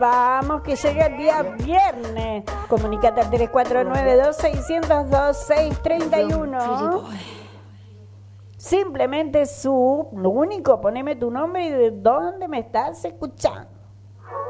Vamos, que llega el día viernes. Comunicate al 349-2602-631. Simplemente lo único, poneme tu nombre y de dónde me estás escuchando.